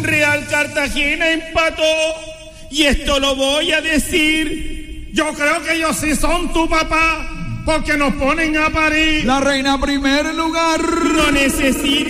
Real Cartagena empató. Y esto lo voy a decir. Yo creo que ellos sí son tu papá, porque nos ponen a parir. La reina primer lugar. No necesita